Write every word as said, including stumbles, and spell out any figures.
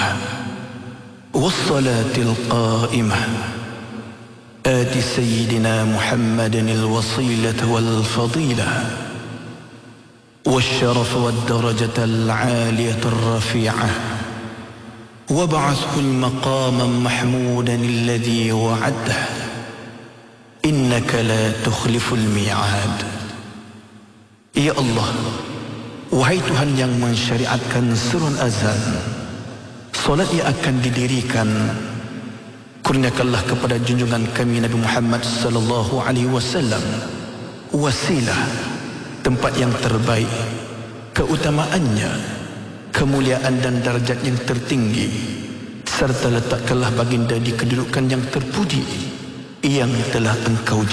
الدائمة والصلاة القائمة آت سيدنا محمد الوصيلة والفضيلة والشرف والدرجة العالية الرفيعة وابعثه المقاما محمودا الذي وعده إنك لا تخلف الميعاد. Ya Allah, wahai Tuhan yang mensyariatkan surun azan, solat yang akan didirikan, kurniakanlah kepada junjungan kami Nabi Muhammad sallallahu alaihi wasallam wasilah, tempat yang terbaik, keutamaannya, kemuliaan dan darjat yang tertinggi, serta letakkanlah baginda di kedudukan yang terpuji yang telah engkau